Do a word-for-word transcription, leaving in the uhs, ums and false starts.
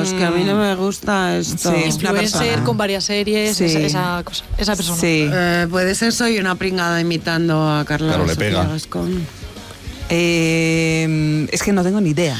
los que a mí no me gusta esto. Sí, Influencer con varias series, Sí. esa, esa, cosa, esa persona. Sí. Eh, puede ser soy una pringada imitando a Carla Claro, le Sofía pega. Gascón. Eh, es que no tengo ni idea.